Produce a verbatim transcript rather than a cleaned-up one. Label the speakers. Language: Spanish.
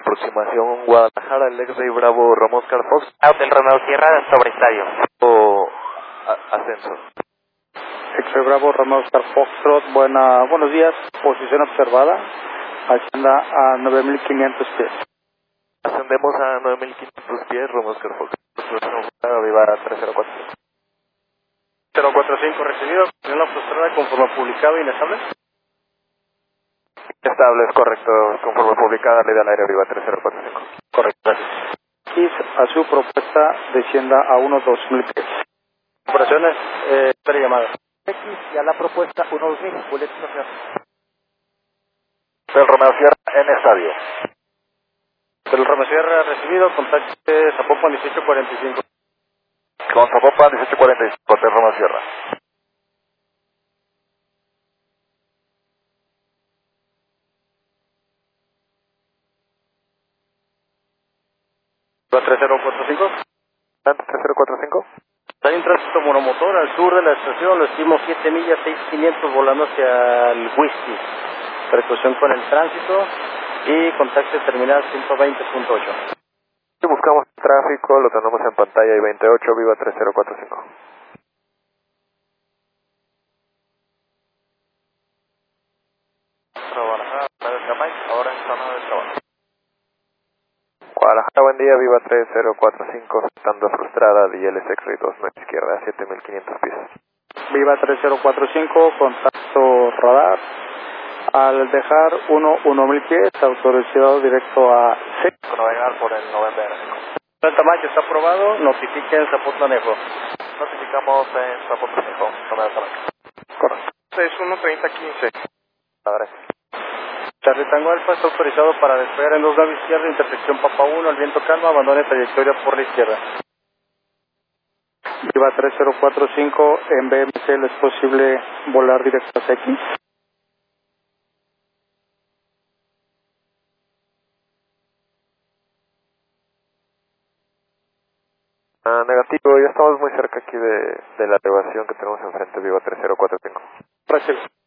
Speaker 1: aproximación Guadalajara, el X-Ray Bravo Ramos Car Fox.
Speaker 2: Hotel Romeo Sierra sobre estadio.
Speaker 1: O a, ascenso.
Speaker 3: X-Ray Bravo Romeo Star Foxtrot, buena, buenos días, posición observada, anda a nueve mil quinientos pies.
Speaker 1: Ascendemos a nueve mil quinientos pies, Romeo Star Fox. Viva tres cero cuatro cinco.
Speaker 3: cero cuatro cinco recibido, en la frustrada conforme publicado inestable.
Speaker 1: Estable, es correcto, conforme publicada, ley del aire, viva tres cero cuatro cinco.
Speaker 3: Correcto, gracias. X a su propuesta descienda a unos dos mil pies. Operaciones, eh, espera llamada.
Speaker 2: X y a la propuesta uno dos mil, boletín nacional.
Speaker 1: Del Romeo Sierra en estadio.
Speaker 3: Del Romeo Sierra recibido, contacte Zapopan dieciocho cuarenta y cinco.
Speaker 1: Con Zapopan dieciocho cuarenta y cinco, del Romeo Sierra.
Speaker 3: tres cero cuatro cinco.
Speaker 1: tres cero cuatro cinco.
Speaker 3: Hay un tránsito monomotor al sur de la estación, lo estimo siete millas, seis mil quinientos volando hacia el Whisky. Precaución con el tránsito y contacte terminal ciento veinte punto ocho.
Speaker 1: Si buscamos tráfico, lo tenemos en pantalla y veintiocho, viva tres cero cuatro cinco.
Speaker 2: Guadalajara, ahora en zona de trabajo.
Speaker 1: Guadalajara, buen día, viva tres cero cuatro cinco, estando frustrada, D L S X-Ray dos, nueve izquierda, siete mil quinientos pies.
Speaker 3: Viva tres cero cuatro cinco, contacto radar. Al dejar uno uno mil pies, autorizado directo a C.
Speaker 1: Navegar por el November.
Speaker 3: El tamaño está aprobado, notifiquen Zapotlanejo.
Speaker 1: Notificamos en Zapotlanejo, toma de tamaño.
Speaker 3: Correcto.
Speaker 1: seis uno treinta quince. Ahora.
Speaker 3: Charlie Tango Alfa está autorizado para despegar en dos naves izquierda, intersección Papa uno, al viento calma, abandone trayectoria por la izquierda. Viva tres cero cuatro cinco, en B M C es posible volar directo a X.
Speaker 1: Ah, negativo, ya estamos muy cerca aquí de, de la elevación que tenemos enfrente, viva tres cero cuatro cinco.
Speaker 3: Gracias.